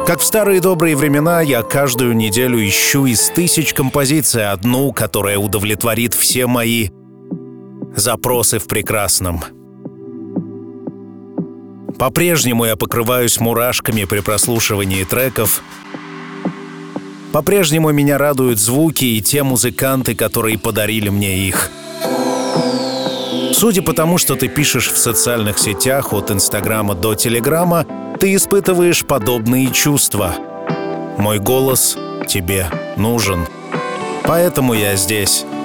Как в старые добрые времена, я каждую неделю ищу из 1000 композиций одну, которая удовлетворит все мои запросы в прекрасном. По-прежнему я покрываюсь мурашками при прослушивании треков. По-прежнему меня радуют звуки и те музыканты, которые подарили мне их. Судя по тому, что ты пишешь в социальных сетях от Инстаграма до Телеграма, ты испытываешь подобные чувства. Мой голос тебе нужен. Поэтому я здесь.